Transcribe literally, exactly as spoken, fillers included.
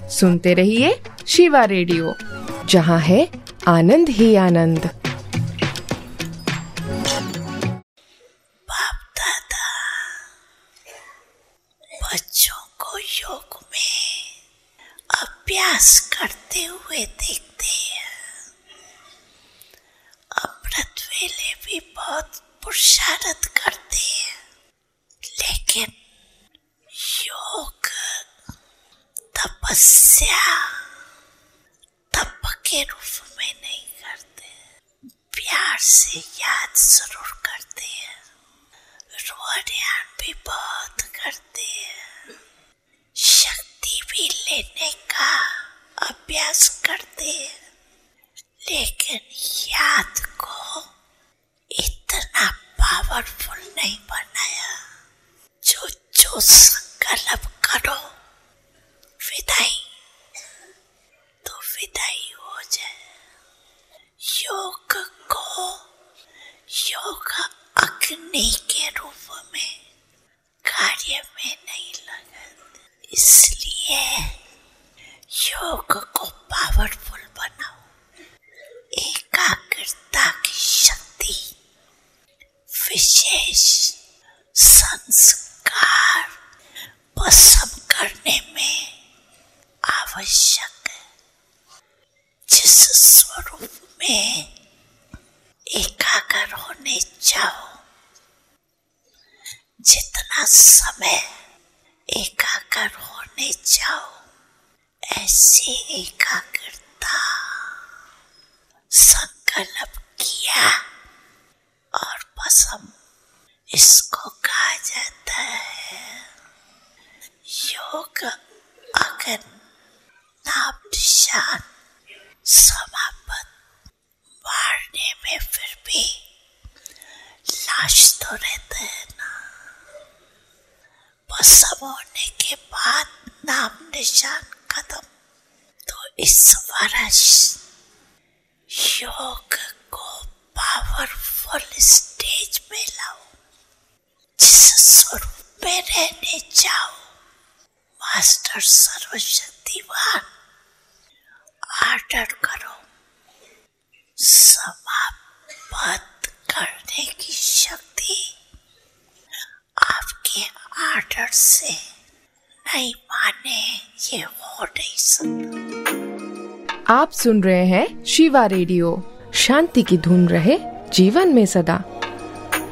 सुनते रहिए शिवा रेडियो, जहाँ है आनंद ही आनंद। बाप दादा बच्चों को योग में अभ्यास करते हुए देखते हैं। अमृत वेले भी बहुत पुरुषार्थ करते हैं, लेकिन योग तपस्या तप के रूप में नहीं करते, प्यार से याद जरूर करते हैं, रोयान भी बहुत करते हैं, शक्ति भी लेने का अभ्यास करते हैं, लेकिन याद को इतना पावरफुल नहीं बनाया। जो जो संकल्प करो विदाई तो विदाई हो जाए। योग को योग अग्नि के रूप में कार्य में नहीं लगाते, इसलिए योग को पावरफुल बनाओ। एकाग्रता की शक्ति, विशेष संस्कार भस्म करने में आवश्यक है। जिस स्वरूप में एकाग्र होने जाओ, जितना समय एकाग्र होने जाओ, ऐसी एकाग्रता संकल्प किया और भस्म, इसको कहा जाता है योग अग्नि। नाम निशान समाप्त, मारने में फिर भी लाश तो रहते हैं ना। भस्म होने के बाद नाम निशान खत्म। तो इस वर्ष योग को पावरफुल स्टेज में लाओ, जिस स्वरूप में रहने जाओ। मास्टर सर्वशक्तिवान आर्डर करो, समाप्त करने की शक्ति आपके आर्डर से नहीं माने, ये हो नहीं सकता। आप सुन रहे हैं शिवा रेडियो। शांति की धुन रहे जीवन में सदा।